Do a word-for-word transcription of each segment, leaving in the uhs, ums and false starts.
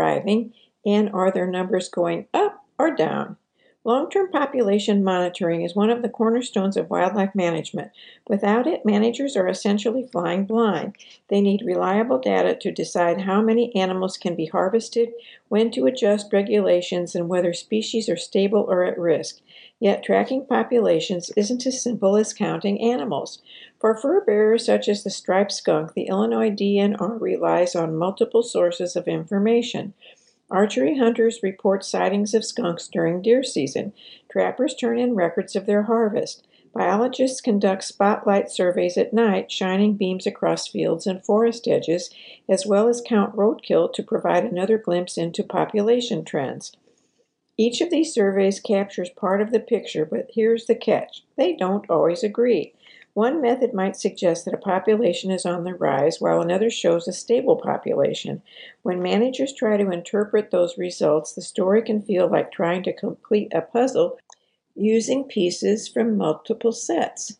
surviving, and are their numbers going up or down? Long-term population monitoring is one of the cornerstones of wildlife management. Without it, managers are essentially flying blind. They need reliable data to decide how many animals can be harvested, when to adjust regulations, and whether species are stable or at risk. Yet tracking populations isn't as simple as counting animals. For fur bearers such as the striped skunk, the Illinois D N R relies on multiple sources of information. Archery hunters report sightings of skunks during deer season. Trappers turn in records of their harvest. Biologists conduct spotlight surveys at night, shining beams across fields and forest edges, as well as count roadkill to provide another glimpse into population trends. Each of these surveys captures part of the picture, but here's the catch: they don't always agree. One method might suggest that a population is on the rise, while another shows a stable population. When managers try to interpret those results, the story can feel like trying to complete a puzzle using pieces from multiple sets.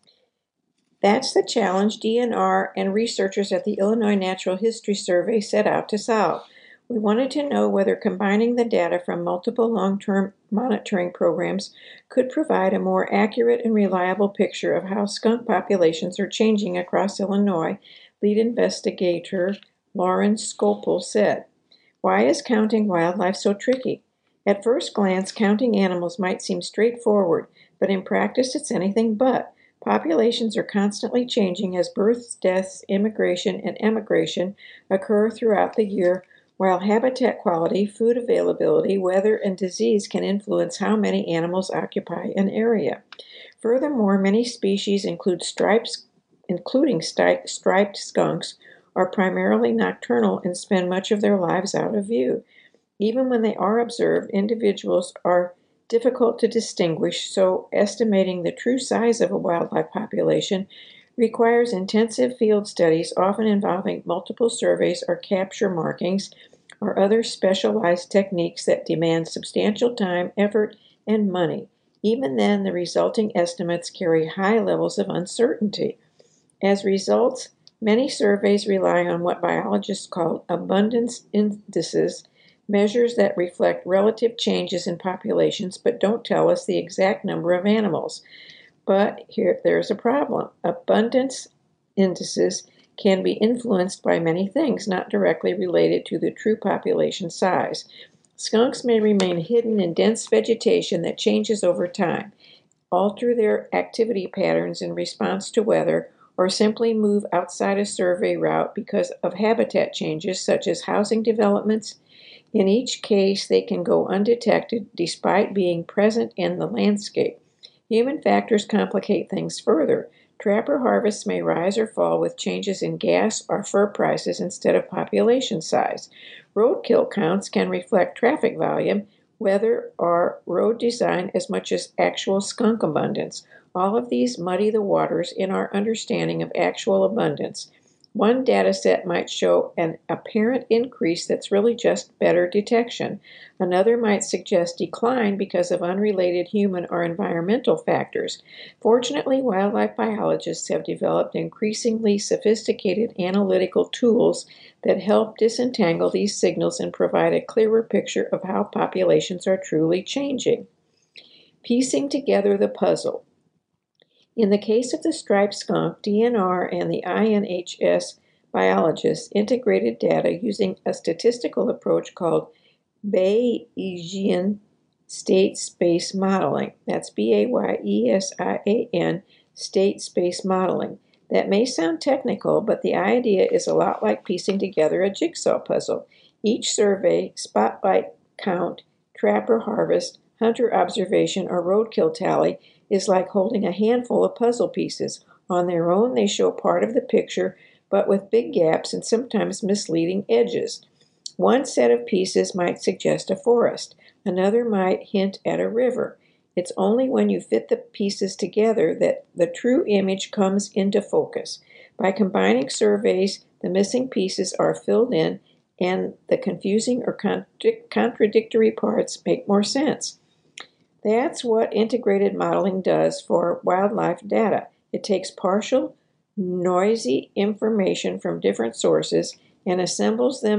That's the challenge D N R and researchers at the Illinois Natural History Survey set out to solve. We wanted to know whether combining the data from multiple long-term monitoring programs could provide a more accurate and reliable picture of how skunk populations are changing across Illinois, lead investigator Lauren Skopel said. Why is counting wildlife so tricky? At first glance, counting animals might seem straightforward, but in practice it's anything but. Populations are constantly changing as births, deaths, immigration, and emigration occur throughout the year, while habitat quality, food availability, weather, and disease can influence how many animals occupy an area. Furthermore, many species, include stripes, including sti- striped skunks, are primarily nocturnal and spend much of their lives out of view. Even when they are observed, individuals are difficult to distinguish, so estimating the true size of a wildlife population requires intensive field studies, often involving multiple surveys or capture markings, or other specialized techniques that demand substantial time, effort, and money. Even then, the resulting estimates carry high levels of uncertainty. As results, many surveys rely on what biologists call abundance indices, measures that reflect relative changes in populations but don't tell us the exact number of animals. But here there's a problem. Abundance indices can be influenced by many things not directly related to the true population size. Skunks may remain hidden in dense vegetation that changes over time, alter their activity patterns in response to weather, or simply move outside a survey route because of habitat changes such as housing developments. In each case, they can go undetected despite being present in the landscape. Human factors complicate things further. Trapper harvests may rise or fall with changes in gas or fur prices instead of population size. Roadkill counts can reflect traffic volume, weather, or road design as much as actual skunk abundance. All of these muddy the waters in our understanding of actual abundance. One data set might show an apparent increase that's really just better detection. Another might suggest decline because of unrelated human or environmental factors. Fortunately, wildlife biologists have developed increasingly sophisticated analytical tools that help disentangle these signals and provide a clearer picture of how populations are truly changing. Piecing together the puzzle. In the case of the striped skunk, D N R and the I N H S biologists integrated data using a statistical approach called Bayesian State Space Modeling. That's B A Y E S I A N, State Space Modeling. That may sound technical, but the idea is a lot like piecing together a jigsaw puzzle. Each survey, spotlight count, trapper harvest, hunter observation, or roadkill tally is like holding a handful of puzzle pieces. On their own, they show part of the picture, but with big gaps and sometimes misleading edges. One set of pieces might suggest a forest. Another might hint at a river. It's only when you fit the pieces together that the true image comes into focus. By combining surveys, the missing pieces are filled in, and the confusing or contradictory parts make more sense. That's what integrated modeling does for wildlife data. It takes partial, noisy information from different sources and assembles them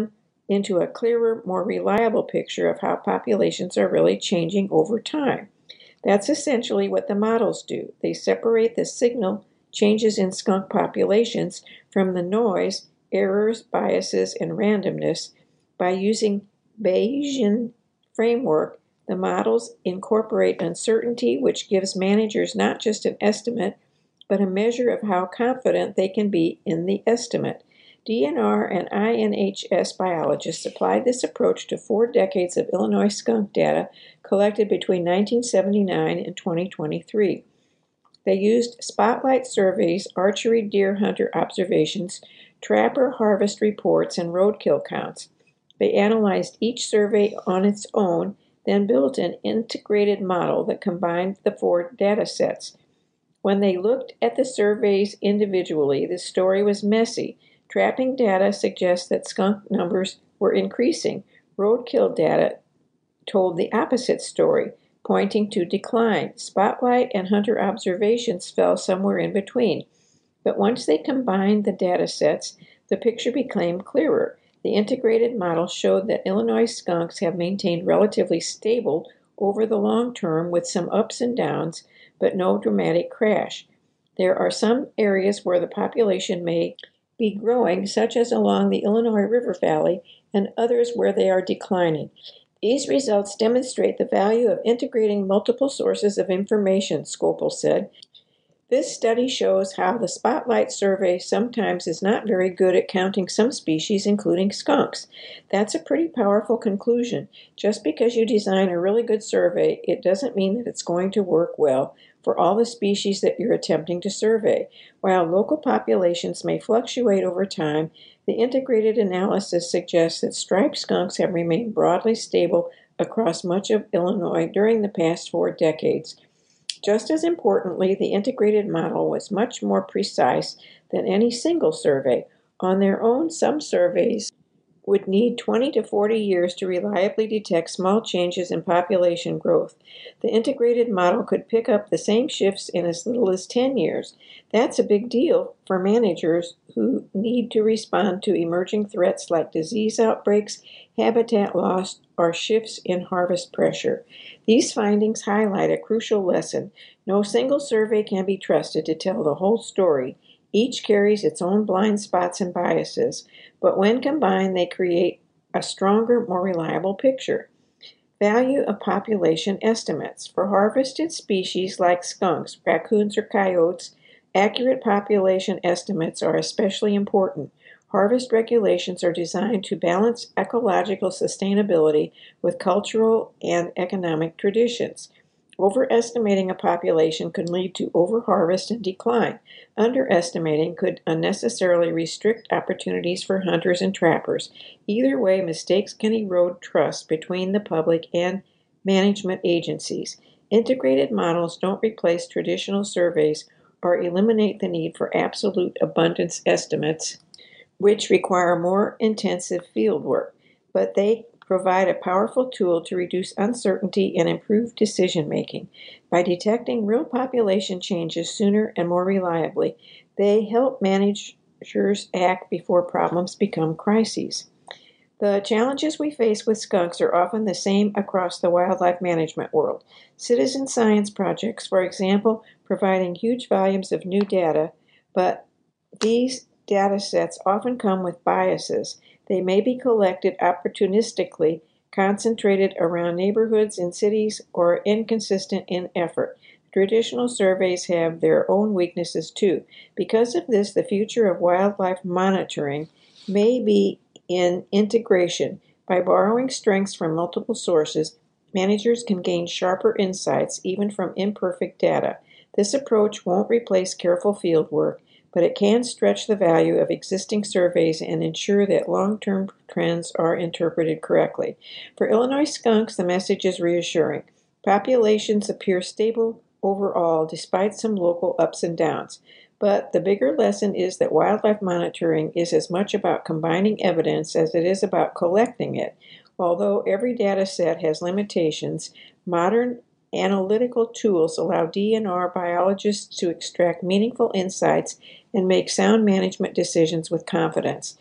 into a clearer, more reliable picture of how populations are really changing over time. That's essentially what the models do. They separate the signal changes in skunk populations from the noise, errors, biases, and randomness. By using Bayesian framework, the models incorporate uncertainty, which gives managers not just an estimate, but a measure of how confident they can be in the estimate. D N R and I N H S biologists applied this approach to four decades of Illinois skunk data collected between nineteen seventy-nine and twenty twenty-three. They used spotlight surveys, archery deer hunter observations, trapper harvest reports, and roadkill counts. They analyzed each survey on its own, then built an integrated model that combined the four data sets. When they looked at the surveys individually, the story was messy. Trapping data suggests that skunk numbers were increasing. Roadkill data told the opposite story, pointing to decline. Spotlight and hunter observations fell somewhere in between. But once they combined the data sets, the picture became clearer. The integrated model showed that Illinois skunks have maintained relatively stable over the long term with some ups and downs, but no dramatic crash. There are some areas where the population may be growing, such as along the Illinois River Valley, and others where they are declining. These results demonstrate the value of integrating multiple sources of information, Scopel said. This study shows how the Spotlight survey sometimes is not very good at counting some species, including skunks. That's a pretty powerful conclusion. Just because you design a really good survey, it doesn't mean that it's going to work well for all the species that you're attempting to survey. While local populations may fluctuate over time, the integrated analysis suggests that striped skunks have remained broadly stable across much of Illinois during the past four decades. Just as importantly, the integrated model was much more precise than any single survey. On their own, some surveys would need twenty to forty years to reliably detect small changes in population growth. The integrated model could pick up the same shifts in as little as ten years. That's a big deal for managers who need to respond to emerging threats like disease outbreaks, habitat loss, or shifts in harvest pressure. These findings highlight a crucial lesson. No single survey can be trusted to tell the whole story. Each carries its own blind spots and biases, but when combined, they create a stronger, more reliable picture. Value of population estimates. For harvested species like skunks, raccoons, or coyotes, accurate population estimates are especially important. Harvest regulations are designed to balance ecological sustainability with cultural and economic traditions. Overestimating a population could lead to overharvest and decline. Underestimating could unnecessarily restrict opportunities for hunters and trappers. Either way, mistakes can erode trust between the public and management agencies. Integrated models don't replace traditional surveys or eliminate the need for absolute abundance estimates, which require more intensive fieldwork, but they provide a powerful tool to reduce uncertainty and improve decision-making. By detecting real population changes sooner and more reliably, they help managers act before problems become crises. The challenges we face with skunks are often the same across the wildlife management world. Citizen science projects, for example, providing huge volumes of new data, but these data sets often come with biases. They may be collected opportunistically, concentrated around neighborhoods in cities, or inconsistent in effort. Traditional surveys have their own weaknesses too. Because of this, the future of wildlife monitoring may be in integration. By borrowing strengths from multiple sources, managers can gain sharper insights even from imperfect data. This approach won't replace careful fieldwork, but it can stretch the value of existing surveys and ensure that long-term trends are interpreted correctly. For Illinois skunks, the message is reassuring. Populations appear stable overall despite some local ups and downs. But the bigger lesson is that wildlife monitoring is as much about combining evidence as it is about collecting it. Although every data set has limitations, modern analytical tools allow D N R biologists to extract meaningful insights and make sound management decisions with confidence.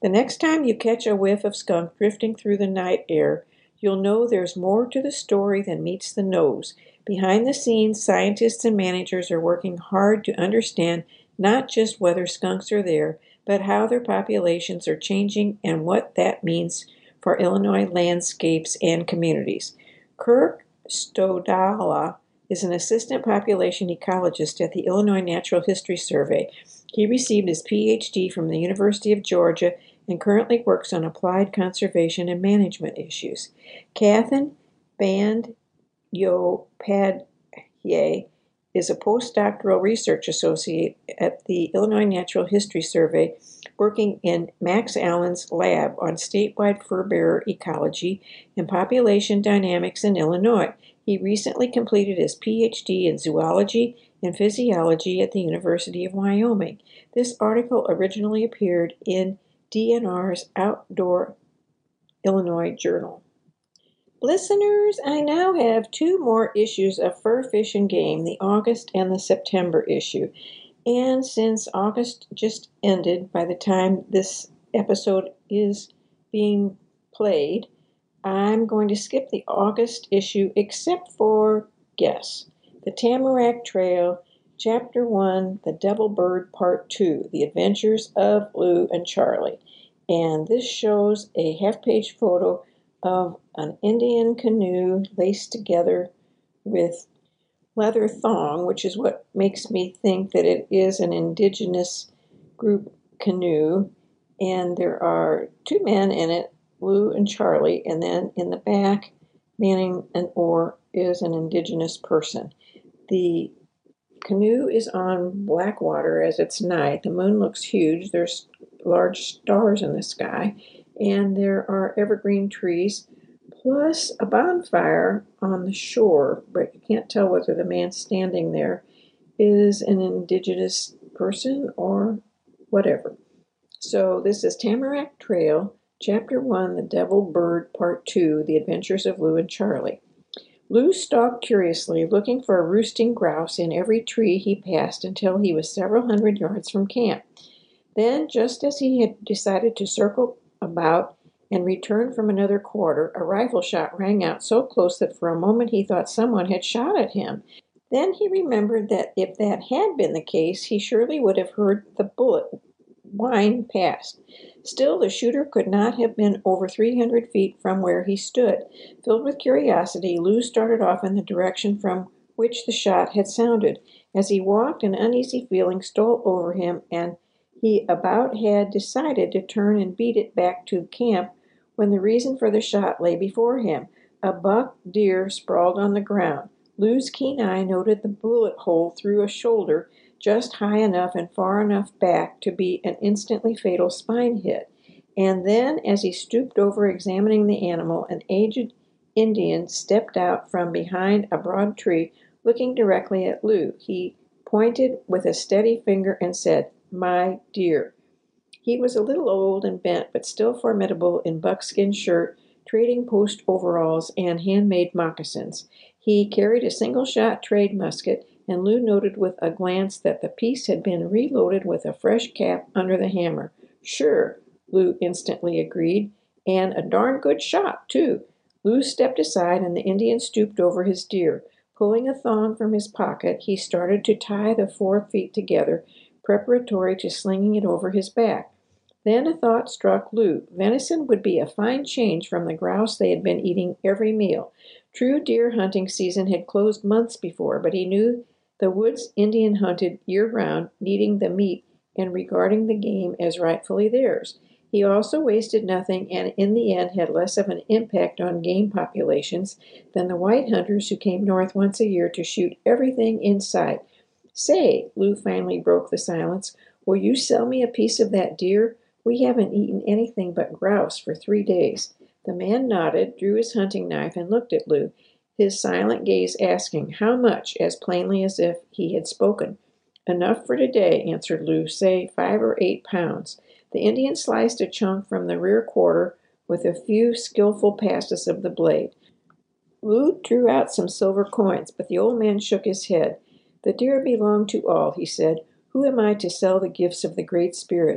The next time you catch a whiff of skunk drifting through the night air, you'll know there's more to the story than meets the nose. Behind the scenes, scientists and managers are working hard to understand not just whether skunks are there, but how their populations are changing and what that means for Illinois landscapes and communities. Kirk Stodala is an assistant population ecologist at the Illinois Natural History Survey. He received his P H D from the University of Georgia and currently works on applied conservation and management issues. Kathan Bandyopadhyay is a postdoctoral research associate at the Illinois Natural History Survey, working in Max Allen's lab on statewide fur bearer ecology and population dynamics in Illinois. He recently completed his P H D in zoology and physiology at the University of Wyoming. This article originally appeared in D N R's Outdoor Illinois Journal. Listeners, I now have two more issues of Fur, Fish, and Game, the August and the September issue. And since August just ended by the time this episode is being played, I'm going to skip the August issue except for, guess, the Tamarack Trail, Chapter one, The Devil Bird, Part two, The Adventures of Lou and Charlie. And this shows a half-page photo of an Indian canoe laced together with leather thong, which is what makes me think that it is an indigenous group canoe. And there are two men in it, Lou and Charlie, and then in the back, manning an oar, is an indigenous person. The canoe is on black water as it's night. The moon looks huge. There's large stars in the sky, and there are evergreen trees, plus a bonfire on the shore, but you can't tell whether the man standing there is an indigenous person or whatever. So this is Tamarack Trail, Chapter one, The Devil Bird, Part two, The Adventures of Lou and Charlie. Lou stalked curiously, looking for a roosting grouse in every tree he passed until he was several hundred yards from camp. Then, just as he had decided to circle about and return from another quarter, a rifle shot rang out so close that for a moment he thought someone had shot at him. Then he remembered that if that had been the case, he surely would have heard the bullet whine past. Still, the shooter could not have been over three hundred feet from where he stood. Filled with curiosity, Lou started off in the direction from which the shot had sounded. As he walked, an uneasy feeling stole over him, and he about had decided to turn and beat it back to camp when the reason for the shot lay before him. A buck deer sprawled on the ground. Lou's keen eye noted the bullet hole through a shoulder just high enough and far enough back to be an instantly fatal spine hit. And then, as he stooped over examining the animal, an aged Indian stepped out from behind a broad tree, looking directly at Lou. He pointed with a steady finger and said, "My dear." He was a little old and bent, but still formidable in buckskin shirt, trading post overalls, and handmade moccasins. He carried a single-shot trade musket, and Lou noted with a glance that the piece had been reloaded with a fresh cap under the hammer. "Sure," Lou instantly agreed, "and a darn good shot, too." Lou stepped aside, and the Indian stooped over his deer. Pulling a thong from his pocket, he started to tie the four feet together, preparatory to slinging it over his back. Then a thought struck Lou. Venison would be a fine change from the grouse they had been eating every meal. True deer hunting season had closed months before, but he knew the woods Indian hunted year-round, needing the meat and regarding the game as rightfully theirs. He also wasted nothing and in the end had less of an impact on game populations than the white hunters who came north once a year to shoot everything in sight. "Say," Lou finally broke the silence, "will you sell me a piece of that deer? We haven't eaten anything but grouse for three days." The man nodded, drew his hunting knife, and looked at Lou, his silent gaze asking, "How much?" as plainly as if he had spoken. "Enough for today," answered Lou. "Say five or eight pounds." The Indian sliced a chunk from the rear quarter with a few skillful passes of the blade. Lou drew out some silver coins, but the old man shook his head. "The deer belong to all," he said. "Who am I to sell the gifts of the Great Spirit?"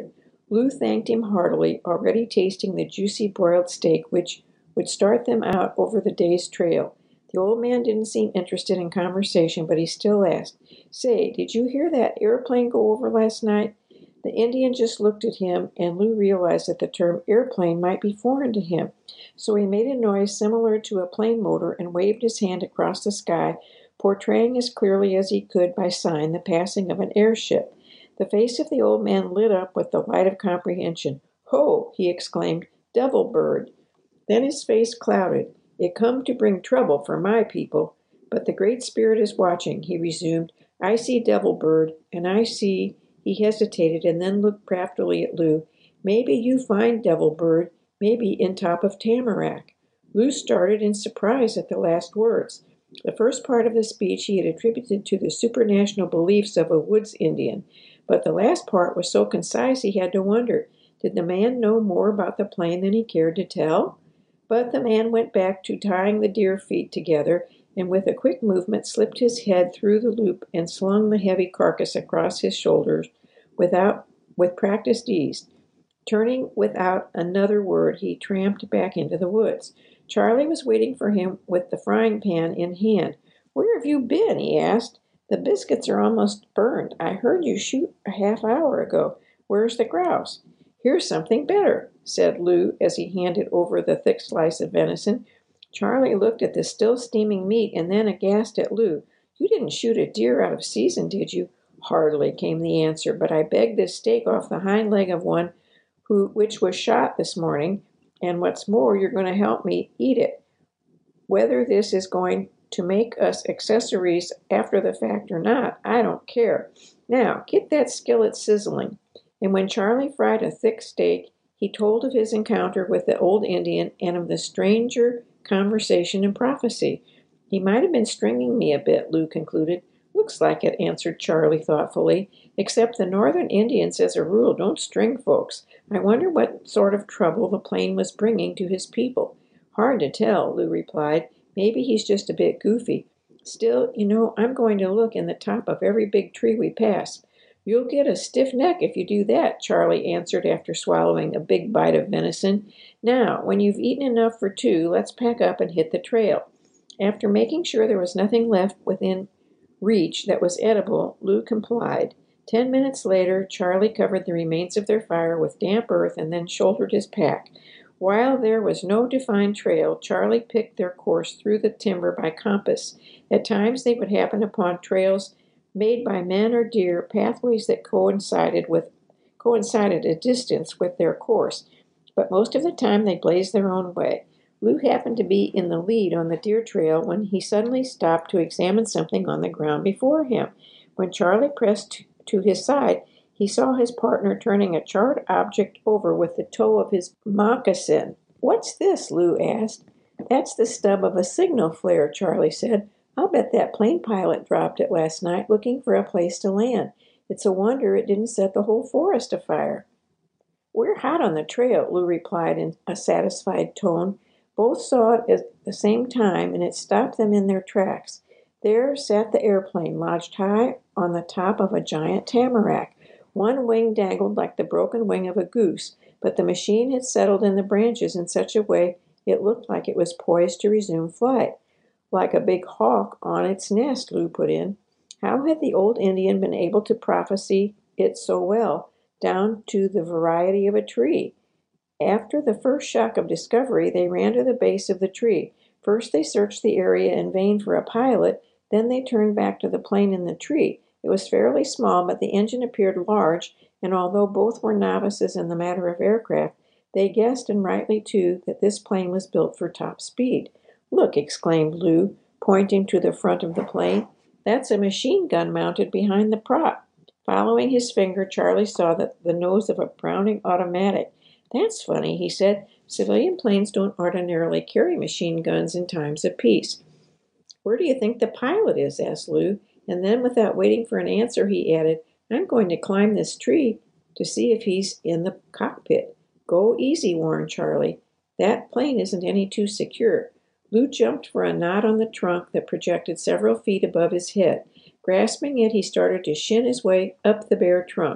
Lou thanked him heartily, already tasting the juicy broiled steak which would start them out over the day's trail. The old man didn't seem interested in conversation, but he still asked, "Say, did you hear that airplane go over last night?" The Indian just looked at him, and Lou realized that the term airplane might be foreign to him. So he made a noise similar to a plane motor and waved his hand across the sky, portraying as clearly as he could by sign the passing of an airship. The face of the old man lit up with the light of comprehension. "Ho!" he exclaimed. "Devil bird!" Then his face clouded. "It come to bring trouble for my people. But the Great Spirit is watching," he resumed. "I see Devil Bird, and I see—" He hesitated and then looked craftily at Lou. "Maybe you find Devil Bird, maybe in top of Tamarack." Lou started in surprise at the last words. The first part of the speech he had attributed to the supranational beliefs of a woods Indian, but the last part was so concise he had to wonder, did the man know more about the plane than he cared to tell? But the man went back to tying the deer feet together, and with a quick movement slipped his head through the loop and slung the heavy carcass across his shoulders without with practiced ease. Turning without another word, he tramped back into the woods. Charlie was waiting for him with the frying pan in hand. "Where have you been?" he asked. "The biscuits are almost burned. I heard you shoot a half hour ago. Where's the grouse?" "Here's something better," said Lou as he handed over the thick slice of venison. Charlie looked at the still steaming meat and then aghast at Lou. "You didn't shoot a deer out of season, did you?" "Hardly," came the answer, "but I begged this steak off the hind leg of one who which was shot this morning, and what's more, you're going to help me eat it. Whether this is going to make us accessories after the fact or not, I don't care. Now, get that skillet sizzling." And when Charlie fried a thick steak, he told of his encounter with the old Indian and of the stranger conversation and prophecy. "He might have been stringing me a bit," Lou concluded. "Looks like it," answered Charlie thoughtfully, "except the northern Indians as a rule don't string folks. I wonder what sort of trouble the plane was bringing to his people." "Hard to tell," Lou replied. "Maybe he's just a bit goofy. Still, you know, I'm going to look in the top of every big tree we pass." "You'll get a stiff neck if you do that," Charlie answered after swallowing a big bite of venison. "Now, when you've eaten enough for two, let's pack up and hit the trail." After making sure there was nothing left within reach that was edible, Lou complied. Ten minutes later, Charlie covered the remains of their fire with damp earth and then shouldered his pack. While there was no defined trail, Charlie picked their course through the timber by compass. At times they would happen upon trails made by men or deer, pathways that coincided with coincided a distance with their course, but most of the time they blazed their own way. Lou happened to be in the lead on the deer trail when he suddenly stopped to examine something on the ground before him. When Charlie pressed to his side, he saw his partner turning a charred object over with the toe of his moccasin. "What's this?" Lou asked. "That's the stub of a signal flare," Charlie said. "I'll bet that plane pilot dropped it last night looking for a place to land. It's a wonder it didn't set the whole forest afire." "We're hot on the trail," Lou replied in a satisfied tone. Both saw it at the same time, and it stopped them in their tracks. There sat the airplane, lodged high on the top of a giant tamarack. One wing dangled like the broken wing of a goose, but the machine had settled in the branches in such a way it looked like it was poised to resume flight. "Like a big hawk on its nest," Lou put in. How had the old Indian been able to prophesy it so well, down to the variety of a tree? After the first shock of discovery, they ran to the base of the tree. First they searched the area in vain for a pilot, then they turned back to the plane in the tree. It was fairly small, but the engine appeared large, and although both were novices in the matter of aircraft, they guessed, and rightly too, that this plane was built for top speed. "Look!" exclaimed Lou, pointing to the front of the plane. "That's a machine gun mounted behind the prop." Following his finger, Charlie saw that the nose of a Browning automatic. "That's funny," he said. "Civilian planes don't ordinarily carry machine guns in times of peace." "Where do you think the pilot is?" asked Lou, and then without waiting for an answer he added, "I'm going to climb this tree to see if he's in the cockpit." "Go easy," warned Charlie. "That plane isn't any too secure." Lou jumped for a knot on the trunk that projected several feet above his head. Grasping it, he started to shin his way up the bare trunk.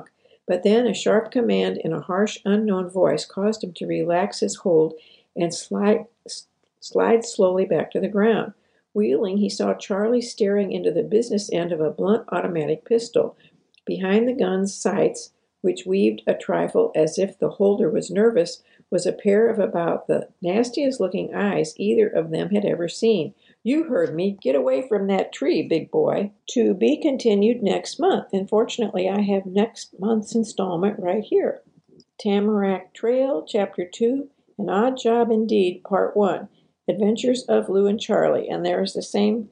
But then a sharp command in a harsh, unknown voice caused him to relax his hold and slide, slide slowly back to the ground. Wheeling, he saw Charlie staring into the business end of a blunt automatic pistol. Behind the gun's sights, which weaved a trifle as if the holder was nervous, was a pair of about the nastiest-looking eyes either of them had ever seen. "You heard me. Get away from that tree, big boy." To be continued next month. And fortunately, I have next month's installment right here. Tamarack Trail, Chapter two, An Odd Job Indeed, Part one. Adventures of Lou and Charlie. And there's the same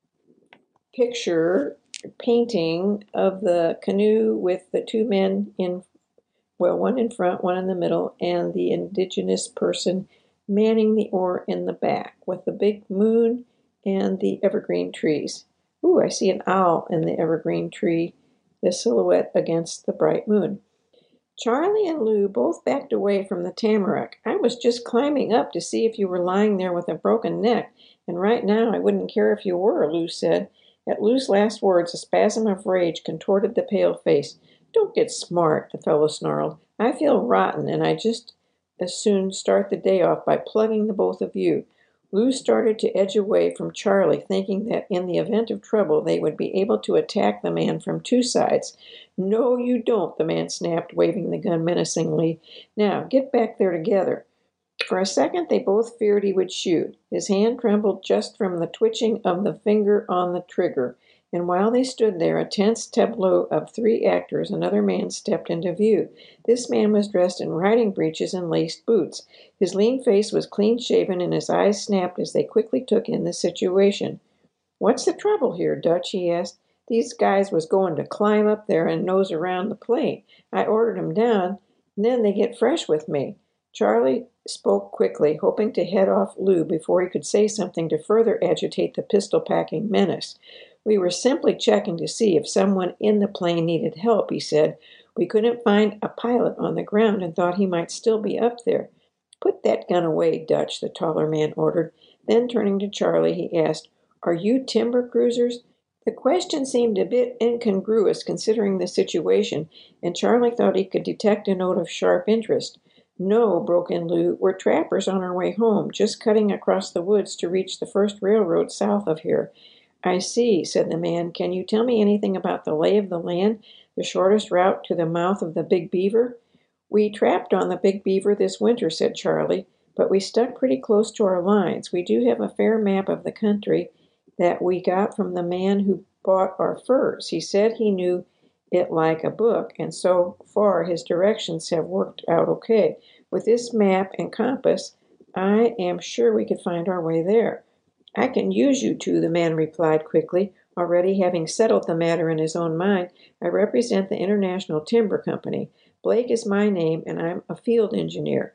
picture, painting of the canoe with the two men in, well, one in front, one in the middle, and the indigenous person manning the oar in the back with the big moon and the evergreen trees. Ooh, I see an owl in the evergreen tree, the silhouette against the bright moon. Charlie and Lou both backed away from the tamarack. "I was just climbing up to see if you were lying there with a broken neck, and right now I wouldn't care if you were," Lou said. At Lou's last words, a spasm of rage contorted the pale face. "Don't get smart," the fellow snarled. "I feel rotten, and I just as soon start the day off by plugging the both of you." Lou started to edge away from Charlie, thinking that in the event of trouble they would be able to attack the man from two sides. "No, you don't," the man snapped, waving the gun menacingly. "Now, get back there together." For a second they both feared he would shoot. His hand trembled just from the twitching of the finger on the trigger. And while they stood there, a tense tableau of three actors, another man stepped into view. This man was dressed in riding breeches and laced boots. His lean face was clean-shaven, and his eyes snapped as they quickly took in the situation. "What's the trouble here, Dutch?" he asked. "These guys was going to climb up there and nose around the plane. I ordered 'em down, and then they get fresh with me." Charlie spoke quickly, hoping to head off Lou before he could say something to further agitate the pistol-packing menace. "We were simply checking to see if someone in the plane needed help," he said. "We couldn't find a pilot on the ground and thought he might still be up there." "Put that gun away, Dutch," the taller man ordered. Then, turning to Charlie, he asked, "Are you timber cruisers?" The question seemed a bit incongruous considering the situation, and Charlie thought he could detect a note of sharp interest. "No," broke in Lou, "we're trappers on our way home, just cutting across the woods to reach the first railroad south of here." "I see," said the man. "Can you tell me anything about the lay of the land, the shortest route to the mouth of the Big Beaver?" "We trapped on the Big Beaver this winter," said Charlie, "but we stuck pretty close to our lines. We do have a fair map of the country that we got from the man who bought our furs. He said he knew it like a book, and so far his directions have worked out okay. With this map and compass, I am sure we could find our way there." "I can use you two," the man replied quickly, already having settled the matter in his own mind. "I represent the International Timber Company. Blake is my name, and I'm a field engineer.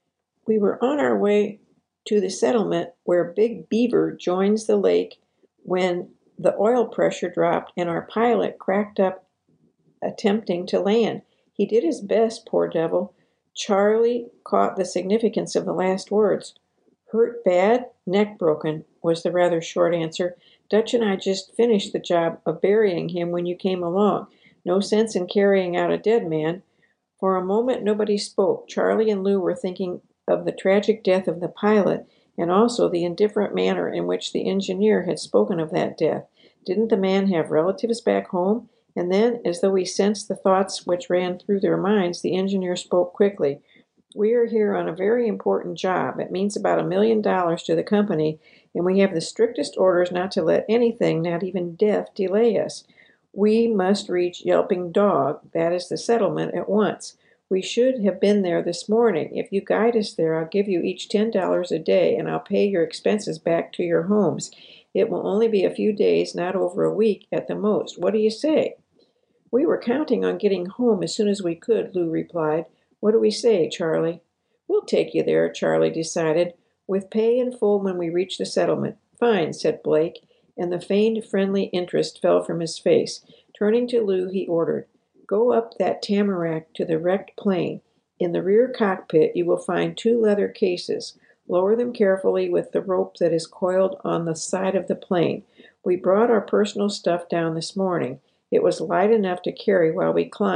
We were on our way to the settlement where Big Beaver joins the lake when the oil pressure dropped and our pilot cracked up attempting to land. He did his best, poor devil." Charlie caught the significance of the last words. "Hurt bad? Neck broken," was the rather short answer. "Dutch and I just finished the job of burying him when you came along. No sense in carrying out a dead man." For a moment nobody spoke. Charlie and Lou were thinking of the tragic death of the pilot, and also the indifferent manner in which the engineer had spoken of that death. Didn't the man have relatives back home? And then, as though he sensed the thoughts which ran through their minds, the engineer spoke quickly. "We are here on a very important job. It means about a million dollars to the company, and we have the strictest orders not to let anything, not even death, delay us. We must reach Yelping Dog, that is the settlement, at once. We should have been there this morning. If you guide us there, I'll give you each ten dollars a day, and I'll pay your expenses back to your homes. It will only be a few days, not over a week at the most. What do you say?" "We were counting on getting home as soon as we could," Lou replied. "What do we say, Charlie?" "We'll take you there," Charlie decided, "with pay in full when we reach the settlement." "Fine," said Blake, and the feigned friendly interest fell from his face. Turning to Lou, he ordered, "Go up that tamarack to the wrecked plane. In the rear cockpit you will find two leather cases. Lower them carefully with the rope that is coiled on the side of the plane. We brought our personal stuff down this morning. It was light enough to carry while we climbed,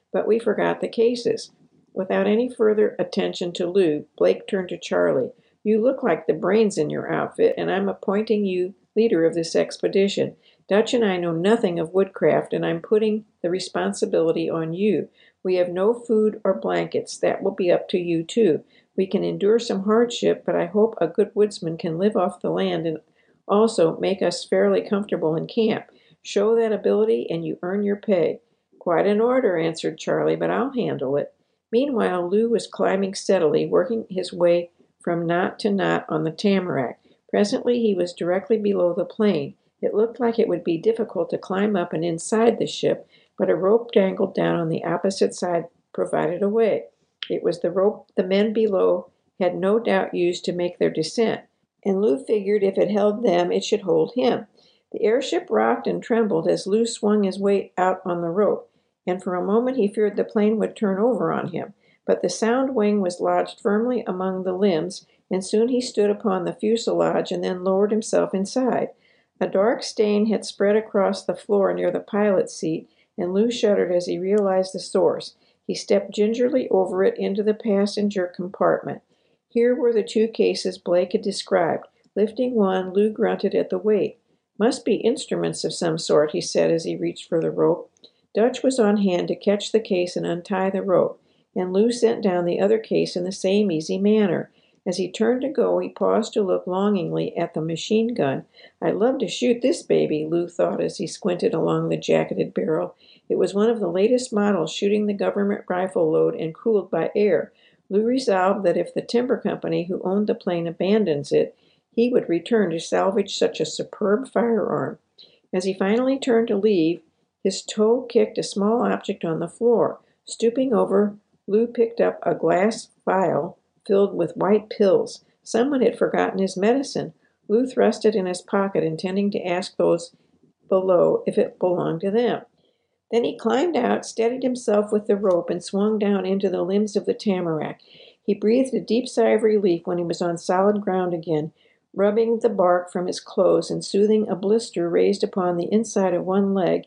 but we forgot the cases." Without any further attention to Lou, Blake turned to Charlie. "You look like the brains in your outfit, and I'm appointing you leader of this expedition. Dutch and I know nothing of woodcraft, and I'm putting the responsibility on you. We have no food or blankets. That will be up to you, too. We can endure some hardship, but I hope a good woodsman can live off the land and also make us fairly comfortable in camp. Show that ability, and you earn your pay." "Quite an order," answered Charlie, "but I'll handle it." Meanwhile, Lou was climbing steadily, working his way from knot to knot on the tamarack. Presently he was directly below the plane. It looked like it would be difficult to climb up and inside the ship, but a rope dangled down on the opposite side provided a way. It was the rope the men below had no doubt used to make their descent, and Lou figured if it held them, it should hold him. The airship rocked and trembled as Lou swung his weight out on the rope, and for a moment he feared the plane would turn over on him. But the sound wing was lodged firmly among the limbs, and soon he stood upon the fuselage and then lowered himself inside. A dark stain had spread across the floor near the pilot's seat, and Lou shuddered as he realized the source. He stepped gingerly over it into the passenger compartment. Here were the two cases Blake had described. Lifting one, Lou grunted at the weight. "Must be instruments of some sort," he said as he reached for the rope. Dutch was on hand to catch the case and untie the rope, and Lou sent down the other case in the same easy manner. As he turned to go, he paused to look longingly at the machine gun. "I'd love to shoot this baby," Lou thought as he squinted along the jacketed barrel. It was one of the latest models, shooting the government rifle load and cooled by air. Lou resolved that if the timber company who owned the plane abandons it, he would return to salvage such a superb firearm. As he finally turned to leave, his toe kicked a small object on the floor. Stooping over, Lou picked up a glass vial filled with white pills. Someone had forgotten his medicine. Lou thrust it in his pocket, intending to ask those below if it belonged to them. Then he climbed out, steadied himself with the rope, and swung down into the limbs of the tamarack. He breathed a deep sigh of relief when he was on solid ground again, rubbing the bark from his clothes and soothing a blister raised upon the inside of one leg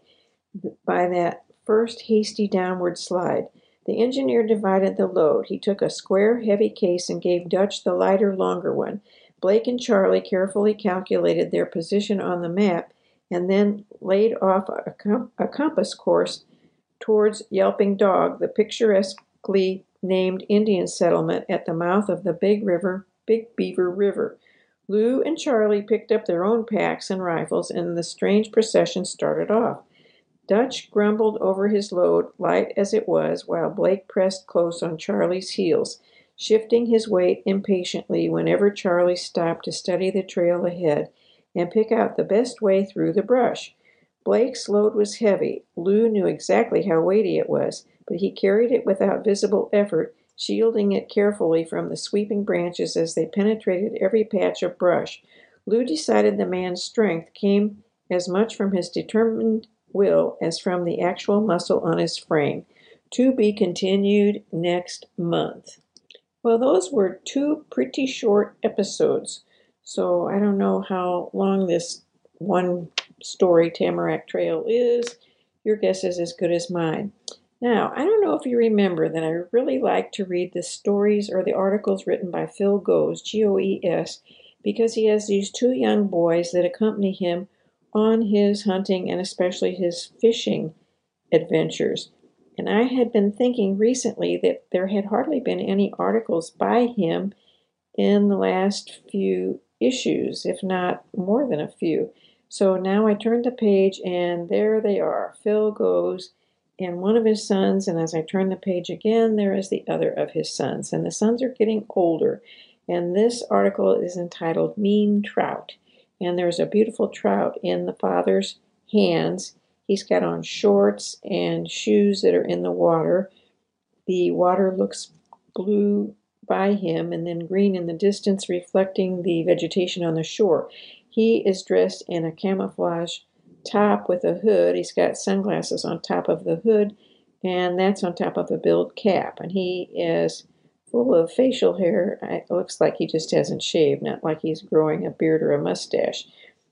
by that first hasty downward slide. The engineer divided the load. He took a square, heavy case and gave Dutch the lighter, longer one. Blake and Charlie carefully calculated their position on the map and then laid off a, com- a compass course towards Yelping Dog, the picturesquely named Indian settlement at the mouth of the Big River, Big Beaver River. Lou and Charlie picked up their own packs and rifles, and the strange procession started off. Dutch grumbled over his load, light as it was, while Blake pressed close on Charlie's heels, shifting his weight impatiently whenever Charlie stopped to study the trail ahead and pick out the best way through the brush. Blake's load was heavy. Lou knew exactly how weighty it was, but he carried it without visible effort, shielding it carefully from the sweeping branches as they penetrated every patch of brush. Lou decided the man's strength came as much from his determined will as from the actual muscle on his frame. To be continued next month. Well, those were two pretty short episodes, so I don't know how long this one story Tamarack Trail is. Your guess is as good as mine. Now, I don't know if you remember that I really like to read the stories or the articles written by Phil Goes, G O E S, because he has these two young boys that accompany him on his hunting and especially his fishing adventures. And I had been thinking recently that there had hardly been any articles by him in the last few issues, if not more than a few. So now I turned the page and there they are. Phil Goes and one of his sons, and as I turn the page again, there is the other of his sons. And the sons are getting older. And this article is entitled Mean Trout. And there's a beautiful trout in the father's hands. He's got on shorts and shoes that are in the water. The water looks blue by him and then green in the distance, reflecting the vegetation on the shore. He is dressed in a camouflage top with a hood. He's got sunglasses on top of the hood, and that's on top of a billed cap. And he is full of facial hair. It looks like he just hasn't shaved, not like he's growing a beard or a mustache.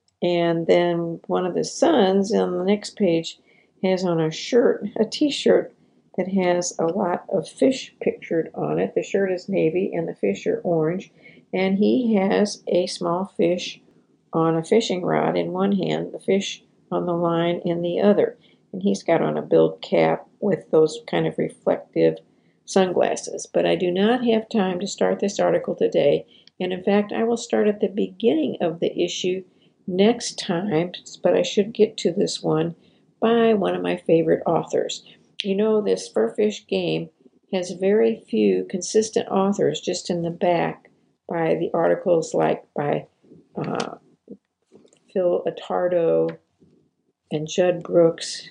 And then one of the sons on the next page has on a shirt, a t-shirt that has a lot of fish pictured on it. The shirt is navy and the fish are orange. And he has a small fish on a fishing rod in one hand, the fish on the line in the other. And he's got on a billed cap with those kind of reflective sunglasses. But I do not have time to start this article today. And in fact, I will start at the beginning of the issue next time, but I should get to this one by one of my favorite authors. You know, this Fur Fish Game has very few consistent authors just in the back by the articles like by uh, Phil Attardo and Judd Brooks.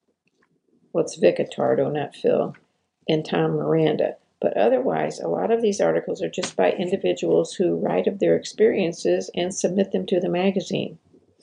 Well, it's Vic Attardo, not Phil, and Tom Miranda. But otherwise, a lot of these articles are just by individuals who write of their experiences and submit them to the magazine.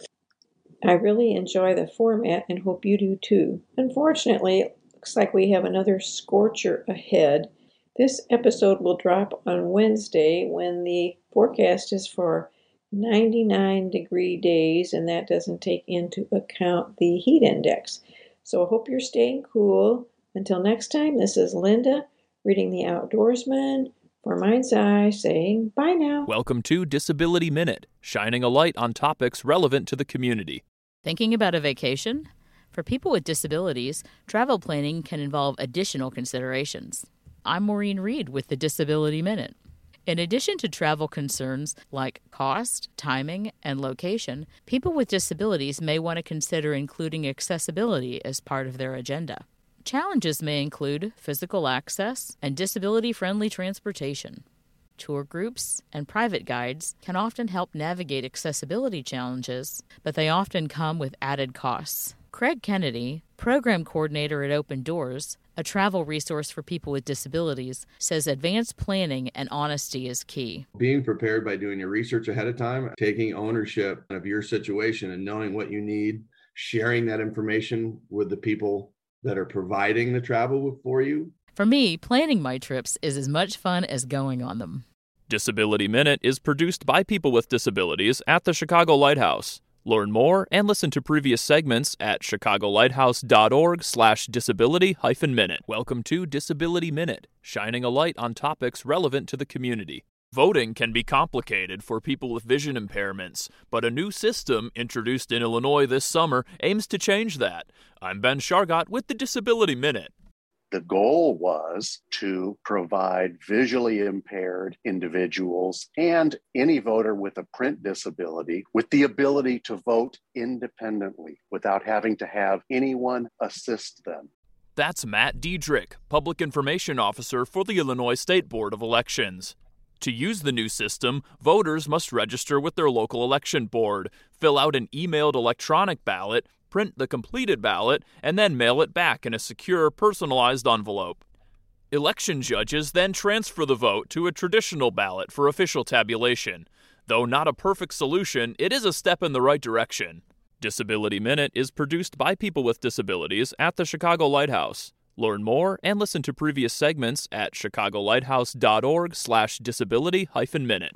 I really enjoy the format and hope you do too. Unfortunately, it looks like we have another scorcher ahead. This episode will drop on Wednesday when the forecast is for ninety-nine degree days, and that doesn't take into account the heat index. So I hope you're staying cool. Until next time, this is Linda reading The Outdoorsman for Mind's Eye, saying bye now. Welcome to Disability Minute, shining a light on topics relevant to the community. Thinking about a vacation? For people with disabilities, travel planning can involve additional considerations. I'm Maureen Reed with the Disability Minute. In addition to travel concerns like cost, timing, and location, people with disabilities may want to consider including accessibility as part of their agenda. Challenges may include physical access and disability-friendly transportation. Tour groups and private guides can often help navigate accessibility challenges, but they often come with added costs. Craig Kennedy, program coordinator at Open Doors, a travel resource for people with disabilities, says advanced planning and honesty is key. Being prepared by doing your research ahead of time, taking ownership of your situation and knowing what you need, sharing that information with the people that are providing the travel for you. For me, planning my trips is as much fun as going on them. Disability Minute is produced by people with disabilities at the Chicago Lighthouse. Learn more and listen to previous segments at chicagolighthouse.org slash disability hyphen minute. Welcome to Disability Minute, shining a light on topics relevant to the community. Voting can be complicated for people with vision impairments, but a new system introduced in Illinois this summer aims to change that. I'm Ben Shargott with the Disability Minute. The goal was to provide visually impaired individuals and any voter with a print disability with the ability to vote independently without having to have anyone assist them. That's Matt Diedrich, Public Information Officer for the Illinois State Board of Elections. To use the new system, voters must register with their local election board, fill out an emailed electronic ballot, print the completed ballot, and then mail it back in a secure, personalized envelope. Election judges then transfer the vote to a traditional ballot for official tabulation. Though not a perfect solution, it is a step in the right direction. Disability Minute is produced by people with disabilities at the Chicago Lighthouse. Learn more and listen to previous segments at chicagolighthouse.org slash disability hyphen minute.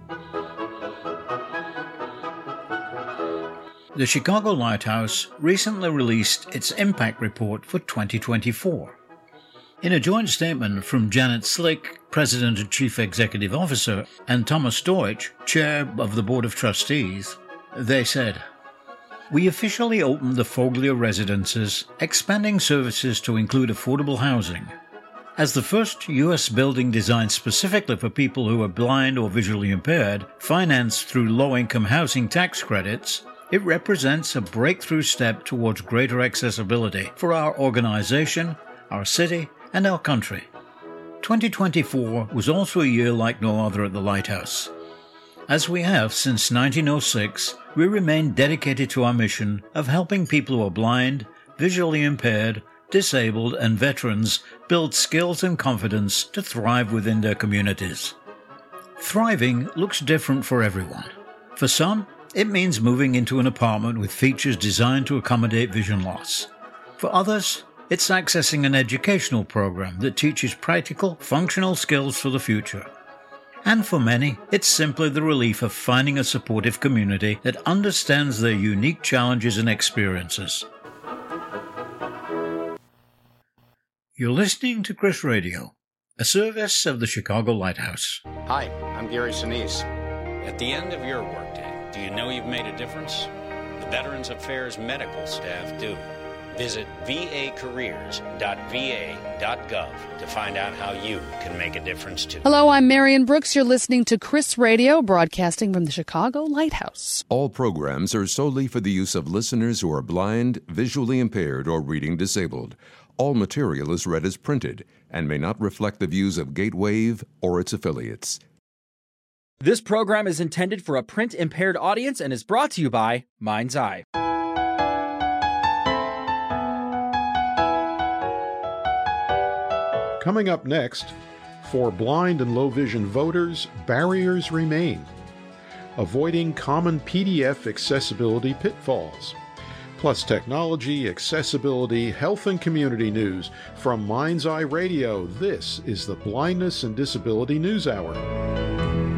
The Chicago Lighthouse recently released its impact report for twenty twenty-four. In a joint statement from Janet Slick, President and Chief Executive Officer, and Thomas Deutsch, Chair of the Board of Trustees, they said, "We officially opened the Foglia Residences, expanding services to include affordable housing. As the first U S building designed specifically for people who are blind or visually impaired, financed through low-income housing tax credits, it represents a breakthrough step towards greater accessibility for our organization, our city, and our country. twenty twenty-four was also a year like no other at the Lighthouse. As we have since nineteen oh six, we remain dedicated to our mission of helping people who are blind, visually impaired, disabled, and veterans build skills and confidence to thrive within their communities. Thriving looks different for everyone. For some, it means moving into an apartment with features designed to accommodate vision loss. For others, it's accessing an educational program that teaches practical, functional skills for the future. And for many, it's simply the relief of finding a supportive community that understands their unique challenges and experiences. You're listening to Chris Radio, a service of the Chicago Lighthouse. Hi, I'm Gary Sinise. At the end of your workday, do you know you've made a difference? The Veterans Affairs medical staff do. Visit v a careers dot v a dot gov to find out how you can make a difference too. Hello, I'm Marion Brooks. You're listening to Chris Radio, broadcasting from the Chicago Lighthouse. All programs are solely for the use of listeners who are blind, visually impaired, or reading disabled. All material is read as printed and may not reflect the views of Gatewave or its affiliates. This program is intended for a print-impaired audience and is brought to you by Mind's Eye. Coming up next, for blind and low vision voters, barriers remain. Avoiding common P D F accessibility pitfalls. Plus technology, accessibility, health, and community news. From Mind's Eye Radio, this is the Blindness and Disability News Hour.